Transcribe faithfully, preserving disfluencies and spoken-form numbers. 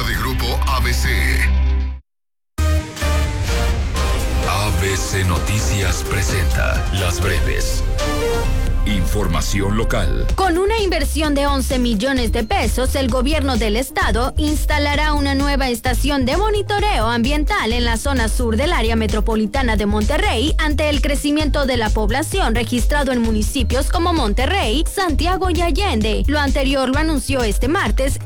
de Grupo A B C. A B C Noticias presenta Las Breves. Información local. Con una inversión de once millones de pesos, el gobierno del estado instalará una nueva estación de monitoreo ambiental en la zona sur del área metropolitana de Monterrey ante el crecimiento de la población registrado en municipios como Monterrey, Santiago y Allende. Lo anterior lo anunció este martes